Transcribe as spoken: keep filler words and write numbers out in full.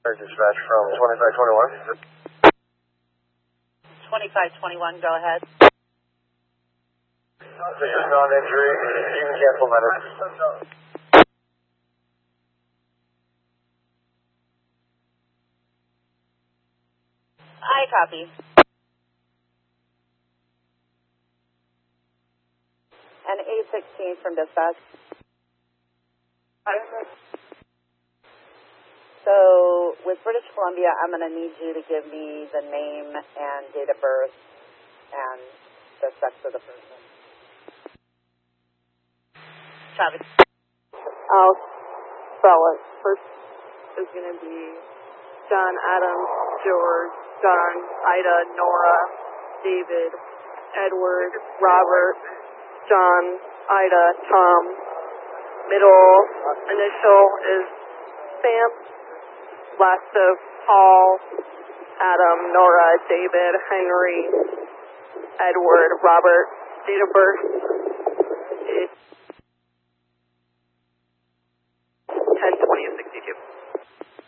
Dispatch from twenty-five twenty-one. twenty-five twenty-one, go ahead. This is non-injury. You can cancel medic. I copy. And A sixteen from dispatch. So, with British Columbia, I'm going to need you to give me the name and date of birth and the sex of the person. Copy. I'll spell it. First is going to be John, Adam, George, John, Ida, Nora, David, Edward, Robert, John, Ida, Tom. Middle initial is Sam. Last of Paul, Adam, Nora, David, Henry, Edward, Robert. Date of birth